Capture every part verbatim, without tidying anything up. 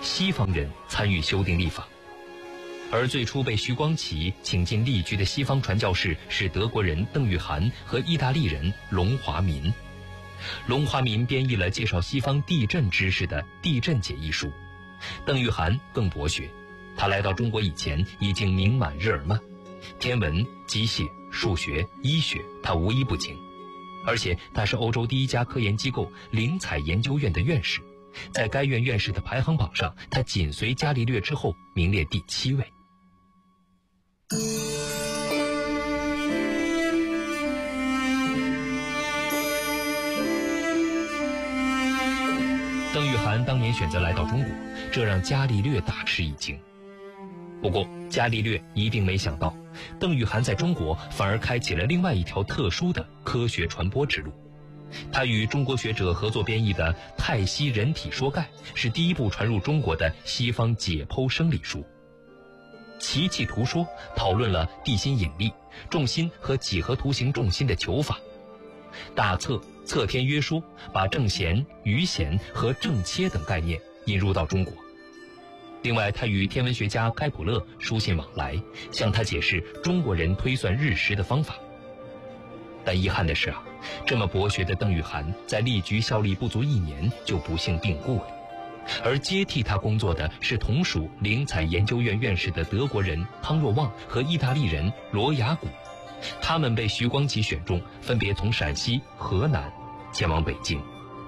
西方人参与修订历法。而最初被徐光启请进历居的西方传教士是德国人邓玉涵和意大利人龙华民。龙华民编译了介绍西方地震知识的《地震解》一书。邓玉涵更博学，他来到中国以前已经名满日耳曼，天文、机械、数学、医学他无一不精，而且他是欧洲第一家科研机构灵采研究院的院士，在该院院士的排行榜上，他紧随伽利略之后，名列第七位。邓玉涵当年选择来到中国，这让伽利略大吃一惊。不过伽利略一定没想到，邓玉涵在中国反而开启了另外一条特殊的科学传播之路。他与中国学者合作编译的《太息人体说概》是第一部传入中国的西方解剖生理书。奇气图说讨论了地心引力、重心和几何图形重心的求法。大测测天约说把正弦、余弦和正切等概念引入到中国。另外，他与天文学家开普勒书信往来，向他解释中国人推算日食的方法。但遗憾的是啊，这么博学的邓玉涵在历局效力不足一年就不幸病故了。而接替他工作的是同属灵采研究院院士的德国人汤若望和意大利人罗雅古，他们被徐光启选中，分别从陕西、河南前往北京。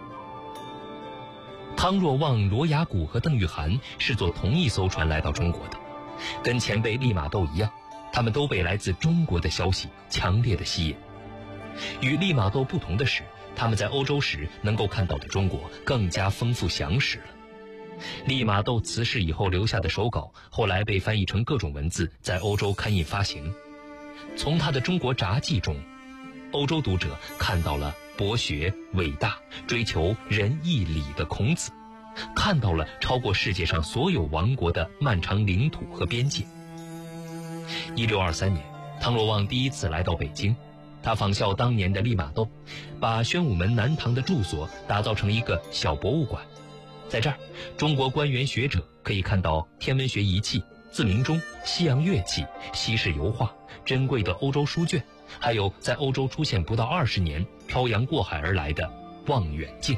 汤若望、罗雅古和邓玉涵是坐同一艘船来到中国的，跟前辈利玛窦一样，他们都被来自中国的消息强烈的吸引。与利玛窦不同的是，他们在欧洲时能够看到的中国更加丰富详实了。利玛窦辞世以后留下的手稿，后来被翻译成各种文字，在欧洲刊印发行。从他的中国札记中，欧洲读者看到了博学、伟大、追求仁义礼的孔子，看到了超过世界上所有王国的漫长领土和边界。一六二三年，汤若望第一次来到北京，他仿效当年的利玛窦，把宣武门南堂的住所打造成一个小博物馆。在这儿，中国官员学者可以看到天文学仪器、自鸣钟、西洋乐器、西式油画、珍贵的欧洲书卷，还有在欧洲出现不到二十年漂洋过海而来的望远镜。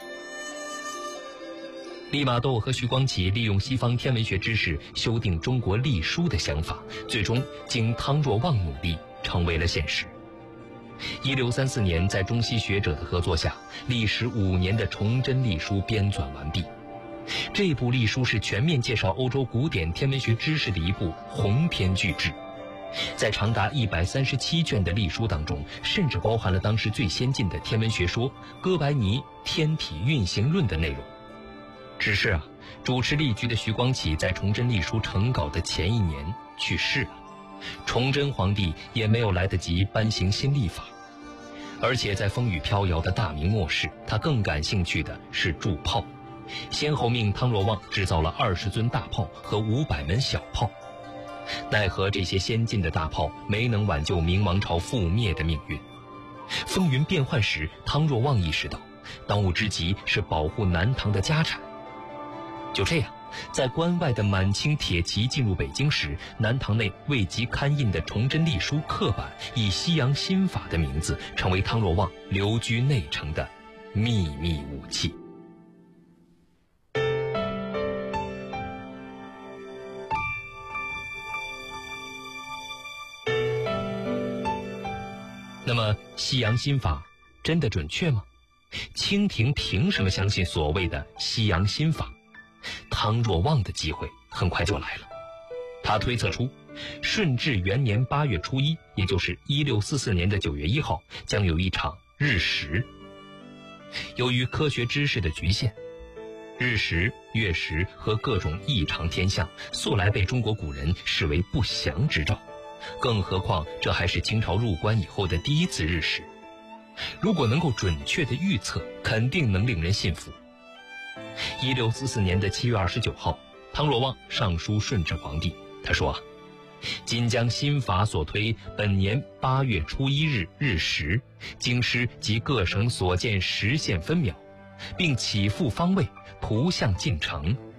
利玛窦和徐光启利用西方天文学知识修订中国历书的想法，最终经汤若望努力成为了现实。一六三四年，在中西学者的合作下，历时五年的崇祯历书编纂完毕。这部历书是全面介绍欧洲古典天文学知识的一部鸿篇巨制。在长达一百三十七卷的历书当中，甚至包含了当时最先进的天文学说哥白尼天体运行论的内容。只是啊，主持历局的徐光启在崇祯历书成稿的前一年去世了，崇祯皇帝也没有来得及颁行新历法。而且在风雨飘摇的大明末世，他更感兴趣的是铸炮，先后命汤若望制造了二十尊大炮和五百门小炮。奈何这些先进的大炮没能挽救明王朝覆灭的命运。风云变幻时，汤若望意识到，当务之急是保护南唐的家产。就这样，在关外的满清铁骑进入北京时，南唐内未及刊印的崇祯历书刻版以西洋新法的名字，成为汤若望留居内城的秘密武器。那么西洋新法真的准确吗？清廷凭什么相信所谓的西洋新法？汤若望的机会很快就来了。他推测出顺治元年八月初一，也就是一六四四年的九月一号，将有一场日食。由于科学知识的局限，日食、月食和各种异常天象素来被中国古人视为不祥之兆，更何况这还是清朝入关以后的第一次日食。如果能够准确的预测，肯定能令人信服。一六四四年的七月二十九号，汤若望上书顺治皇帝，他说啊，今将新法所推本年八月初一日日食，京师及各省所见时限分秒，并起复方位，图像进程，